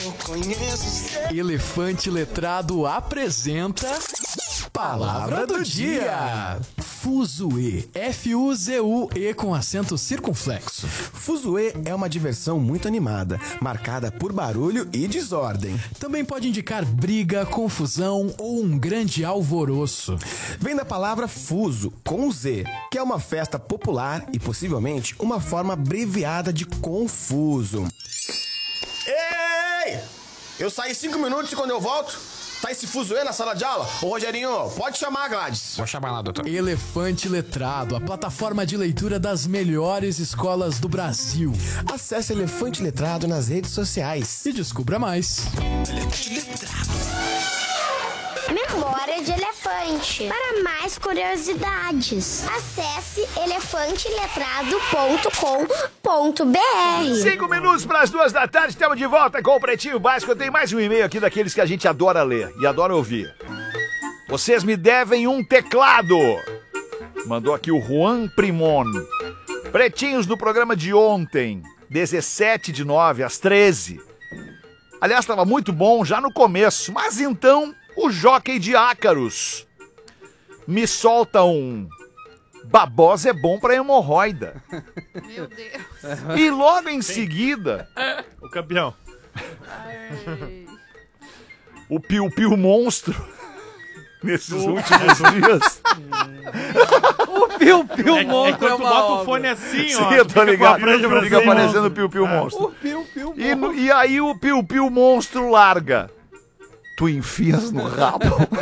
Elefante Letrado apresenta Palavra do Dia. Fuzue. F-U-Z-U-E com acento circunflexo. Fuzue é uma diversão muito animada, marcada por barulho e desordem. Também pode indicar briga, confusão ou um grande alvoroço. Vem da palavra fuso, com Z, que é uma festa popular e possivelmente uma forma abreviada de confuso. Ei! Eu saí 5 minutos e quando eu volto, tá esse fuzuê na sala de aula? Ô Rogerinho, pode chamar a Gladys. Vou chamar lá, doutor. Elefante Letrado, a plataforma de leitura das melhores escolas do Brasil. Acesse Elefante Letrado nas redes sociais. E descubra mais. Elefante Letrado. Memória de elefante. Para mais curiosidades, acesse elefanteletrado.com.br. 5 minutos para as 2 da tarde, estamos de volta com o Pretinho Básico. Eu tenho mais um e-mail aqui daqueles que a gente adora ler e adora ouvir. Vocês me devem um teclado. Mandou aqui o Juan Primon. Pretinhos do programa de ontem, 17/9, às 13. Aliás, estava muito bom já no começo, mas então o Jockey de Ácaros me solta um babosa é bom pra hemorroida. Meu Deus. E logo em seguida, O campeão. Ai. o Piu Piu Monstro, nesses últimos dias. O Piu Piu Monstro quando tu bota o fone assim, ó. Sim, eu tô ligado, franja fica aparecendo o Piu Piu Monstro. O Piu Piu E, Monstro. e aí o Piu Piu Monstro larga. Tu enfias no rabo.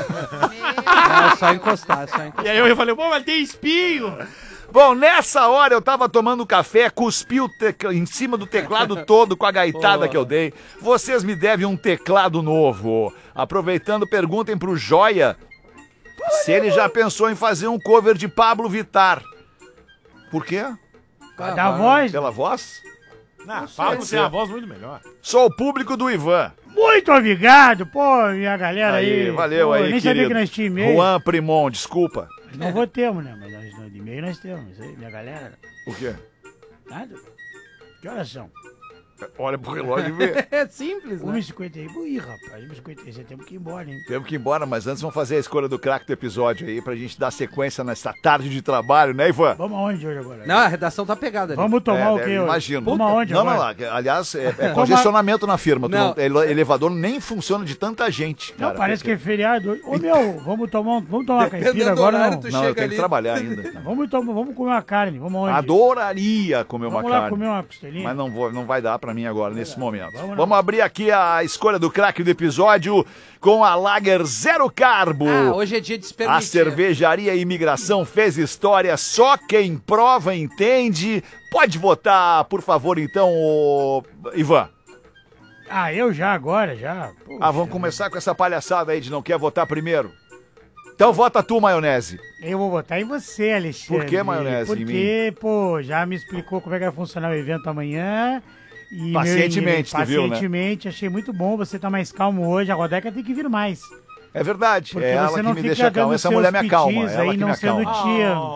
É só encostar, E aí eu falei, pô, mas tem espinho. Bom, nessa hora eu tava tomando café, cuspi em cima do teclado todo com a gaitada que eu dei. Vocês me devem um teclado novo. Aproveitando, perguntem pro Joia se ele já pensou em fazer um cover de Pablo Vittar. Por quê? Da voz? Pela voz? Não, Pablo tem a voz muito melhor. Sou o público do Ivan. Muito obrigado, pô, minha galera aí. Valeu Pô, aí, eu nem querido. sabia que nós tínhamos e-mail. Juan Primon, desculpa. Não votemos, né? Mas nós, de e-mail nós temos. Isso aí, minha galera. O quê? Nada. Que horas são? Olha pro relógio e vê. É simples, né? 1h50. Ih, rapaz, 1h56, temos que ir embora, hein? Temos que ir embora, mas antes vamos fazer a escolha do craque do episódio aí, pra gente dar sequência nessa tarde de trabalho, né, Ivan? Vamos aonde hoje agora? Não, a redação tá pegada ali. Vamos tomar o quê hoje? Imagino. Vamos aonde Não, agora? não, aliás, é congestionamento na firma. Não. Elevador nem funciona de tanta gente, Não, cara. parece que é feriado hoje. Ô, meu, vamos tomar uma caipira Dependendo do agora, horário, não? tu Não, eu chega tenho ali. que trabalhar ainda. Vamos comer uma carne, vamos aonde? Adoraria comer uma Vamos lá carne. comer uma costelinha? Mas não vai dar pra mim agora, nesse momento. Vamos Vamos abrir aqui a escolha do craque do episódio com a Lager Zero Carbo. Ah, hoje é dia de se permitir. A cervejaria Imigração fez história, só quem prova entende. Pode votar, por favor, então, Ivan. Ah, eu já agora, já. Poxa, Vamos começar com essa palhaçada aí de não quer votar primeiro. Então vota tu, Maionese. Eu vou votar em você, Alexandre. Por que, Maionese, em Porque, pô, já me explicou como é que vai funcionar o evento amanhã. E Pacientemente, tu viu, né? Pacientemente, achei muito bom. Você tá mais calmo hoje. A Rodeca tem que vir mais. É verdade, Porque é ela você que não me fica deixa calmo. dando Essa seus mulher me acalma, pitis ela aí, que me não sendo acalma.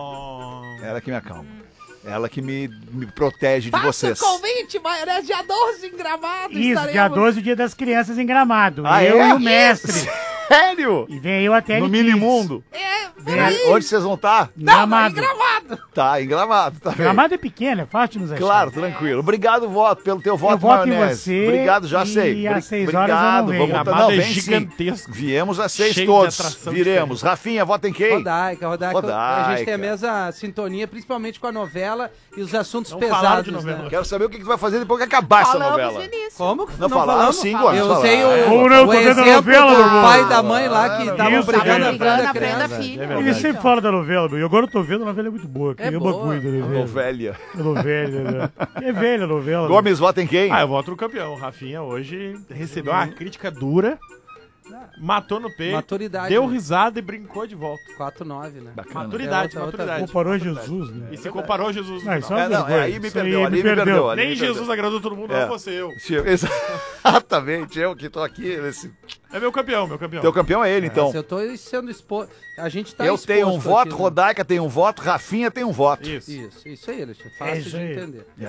tia. Ela que me acalma. Ela que me protege de Faça vocês. o convite, Maionese, dia 12 em Gramado. Isso, dia estaremos. 12, dia das crianças em Gramado. Ah, eu é? e o mestre. Sério? E vem eu até No Minimundo? É, por Vem aí. Onde vocês vão estar? Não, mas em Gramado. Gramado. Tá, em Gramado, tá bem. Gramado é pequeno, é fácil de nos achar. Claro, tranquilo. Obrigado, voto, pelo teu voto, Eu voto em Maionese. você Obrigado, já e sei. às 6 horas eu não Obrigado, venho. vamos Gramado é vem sim. gigantesco. Viemos às 6 Cheio de todos. atração Viremos. Rafinha, vota em quem? Rodaica. A gente tem a Rodaica. mesma sintonia, principalmente com a novela e os assuntos Não falaram pesados, de novela. né? Quero saber o que tu vai fazer depois que acabar essa Falamos novela. no início. Como que Não falaram sim, Gomes, Eu falaram. usei Como não, o tô vendo a exemplo novela, do meu irmão. pai e da mãe lá que estavam isso, brigando cara. na frente da Brigando na frente da criança. filha. Ele sempre fala da novela, meu. E agora eu tô vendo, a novela é muito boa. É Que boa. bagulho da novela. Novelha. Novela, né? É velha a novela. Gomes, vota em quem? Ah, eu voto no campeão. O Rafinha hoje recebeu uma crítica dura, matou no peito, Maturidade, deu né? risada e brincou de volta. 4-9, né? Bacana. Maturidade, É outra maturidade. Comparou Jesus, né? E se comparou a Jesus. Não, no isso final. é uma vergonha. aí me Isso aí perdeu, ali me perdeu. ali Nem me Jesus perdeu. agradou todo mundo, É. não fosse eu. Exatamente, eu que tô aqui. É meu campeão, meu campeão. Teu campeão é ele, então. Se eu tô sendo exposto. A gente tá Eu tenho um exposto voto, aqui, né? Rodaica tem um voto, Rafinha tem um voto. Isso. Isso aí, Alexandre. É Fácil isso de aí. entender.